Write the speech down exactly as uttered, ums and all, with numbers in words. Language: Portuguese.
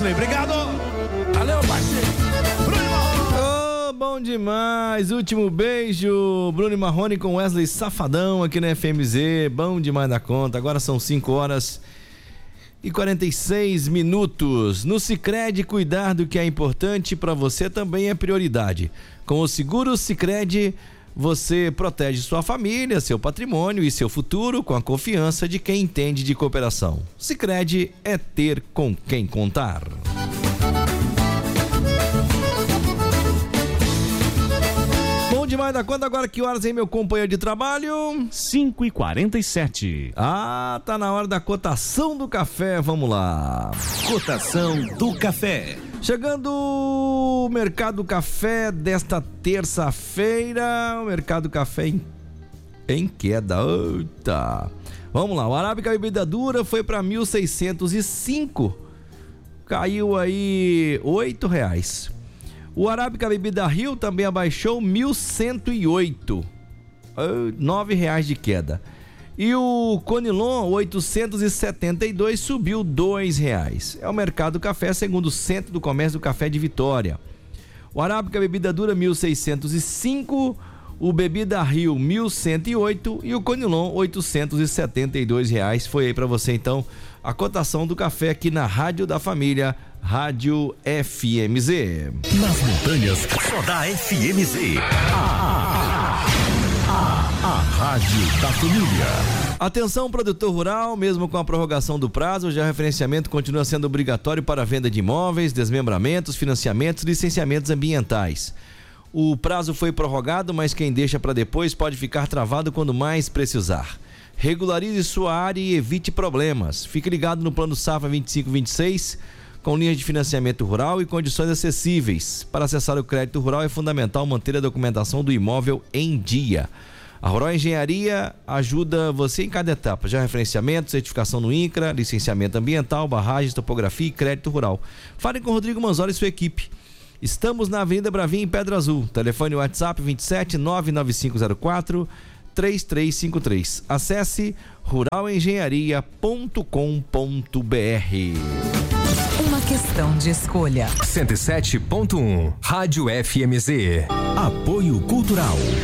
Wesley. Obrigado. Valeu, parceiro. Bruno Marrone. Oh, bom demais. Último beijo. Bruno Marrone com Wesley Safadão aqui na F M Z. Bom demais da conta. Agora são cinco horas e quarenta e seis minutos. No Sicredi, cuidar do que é importante para você também é prioridade. Com o seguro Sicredi, você protege sua família, seu patrimônio e seu futuro com a confiança de quem entende de cooperação. Sicredi é ter com quem contar. Bom demais da conta. Agora que horas, hein, meu companheiro de trabalho? cinco e quarenta e sete. Ah, tá na hora da cotação do café. Vamos lá. Cotação do café. Chegando o Mercado Café desta terça-feira. O Mercado Café em, em queda. Eita. Vamos lá. O Arábica Bebida Dura foi para mil seiscentos e cinco. Caiu aí oito reais. O Arábica Bebida Rio também abaixou mil cento e oito. nove reais de queda. E o Conilon oitocentos e setenta e dois subiu dois reais. É o Mercado Café, segundo o Centro do Comércio do Café de Vitória. O Arábica Bebida Dura mil seiscentos e cinco, o Bebida Rio mil cento e oito e o Conilon oitocentos e setenta e dois reais. Foi aí para você então a cotação do café aqui na Rádio da Família, Rádio F M Z. Nas montanhas só dá F M Z. A, a, a, a Rádio da Família. Atenção, produtor rural, mesmo com a prorrogação do prazo, já o referenciamento continua sendo obrigatório para a venda de imóveis, desmembramentos, financiamentos, licenciamentos ambientais. O prazo foi prorrogado, mas quem deixa para depois pode ficar travado quando mais precisar. Regularize sua área e evite problemas. Fique ligado no Plano Safra vinte e cinco vinte e seis, com linhas de financiamento rural e condições acessíveis. Para acessar o crédito rural é fundamental manter a documentação do imóvel em dia. A Rural Engenharia ajuda você em cada etapa, já referenciamento, certificação no INCRA, licenciamento ambiental, barragens, topografia e crédito rural. Fale com o Rodrigo Manzoli e sua equipe. Estamos na Avenida Bravinha, em Pedra Azul. Telefone WhatsApp vinte e sete nove nove cinco zero quatro três três cinco três. Acesse rural engenharia ponto com ponto b r. Uma questão de escolha. cento e sete ponto um Rádio F M Z. Apoio Cultural.